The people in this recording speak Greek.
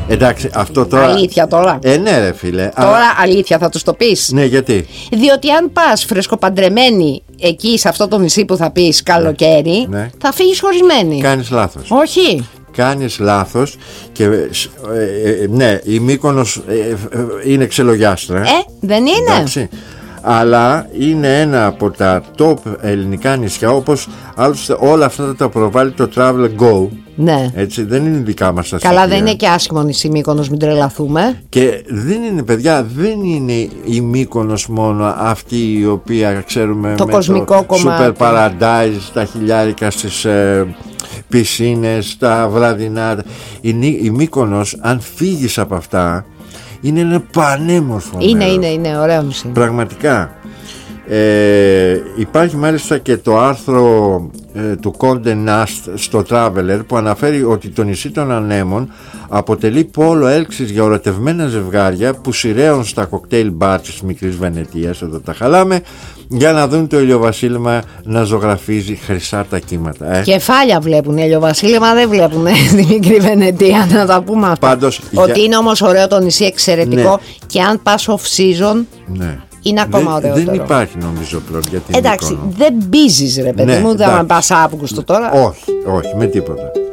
Εντάξει, αυτό τώρα. Αλήθεια τώρα. Ναι, ρε φίλε. Τώρα αλήθεια θα τους το πεις. Ναι, γιατί? Διότι αν πας φρεσκοπαντρεμένη εκεί σε αυτό το νησί που θα πεις καλοκαίρι, Ναι. θα φύγεις χωρισμένη. Κάνεις λάθος. Όχι. Κάνεις λάθος και ναι, η Μύκονος είναι ξελογιάστρα. Δεν είναι. Εντάξει. Αλλά είναι ένα από τα top ελληνικά νησιά, όπως άλλωστε όλα αυτά τα προβάλλει το Travel Go. Ναι. Έτσι, δεν είναι δικά μας τα Καλά, στοιχεία. δεν είναι και άσχημο νησί Μύκονος, μην τρελαθούμε. Και δεν είναι, παιδιά, δεν είναι η Μύκονος μόνο αυτή η οποία ξέρουμε Το με κοσμικό κομμάτι. Super Paradise, τα χιλιάρικα στις πισίνες, τα βραδινά. Η Μύκονος, αν φύγεις από αυτά, είναι ένα πανέμορφο μέρος. Είναι ωραίο νησί. Πραγματικά. Υπάρχει μάλιστα και το άρθρο του Condé Nast στο Traveler που αναφέρει ότι το νησί των Ανέμων αποτελεί πόλο έλξης για ορατευμένα ζευγάρια που σειραίων στα κοκτέιλ μπαρ της μικρής Βενετίας, εδώ τα χαλάμε, για να δουν το ηλιοβασίλεμα να ζωγραφίζει χρυσά τα κύματα. Κεφάλια βλέπουν, ηλιοβασίλεμα δεν βλέπουν στη μικρή Βενετία, να τα πούμε αυτά. Πάντως, ότι είναι όμως ωραίο το νησί, εξαιρετικό, ναι. Και αν πας off season, ναι. Είναι ακόμα ωραιότερο. Δεν υπάρχει νομίζω πλέον για την Εντάξει, Μύκονο. δεν μπίζεις ρε παιδί μου, δεν πας Αύγουστο τώρα. Όχι, με τίποτα.